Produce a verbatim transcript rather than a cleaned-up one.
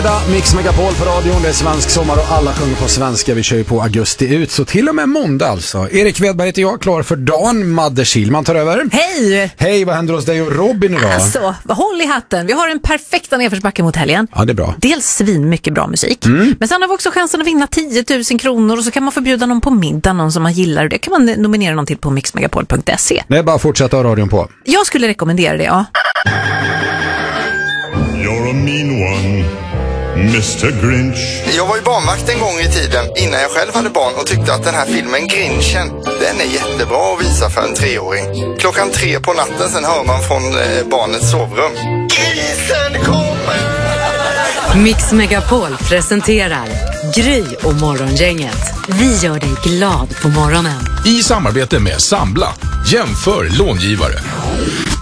Mix Megapol på radion, det är svensk sommar och alla sjunger på svenska. Vi kör ju på augusti ut, så till och med måndag alltså. Erik Wedberg heter jag, klar för dagen. Madde Kilman tar över. Hej! Hej, vad händer hos dig och Robin idag? Alltså, håll i hatten. Vi har en perfekta nedförsbacke mot helgen. Ja, det är bra. Dels svin mycket bra musik. Mm. Men sen har vi också chansen att vinna tio tusen kronor och så kan man förbjuda någon på middag, någon som man gillar. Det kan man nominera någon till på mix megapol punkt se. Det är bara att fortsätta ha radion på. Jag skulle rekommendera det, ja. You're a mean one, mister Grinch. Jag var ju barnvakt en gång i tiden innan jag själv hade barn och tyckte att den här filmen Grinchen, den är jättebra att visa för en treåring. Klockan tre på natten sen hör man från eh, barnets sovrum: Grisen kommer! Mix Megapol presenterar Gry och Morgongänget. Vi gör dig glad på morgonen. I samarbete med Sambla. Jämför långivare.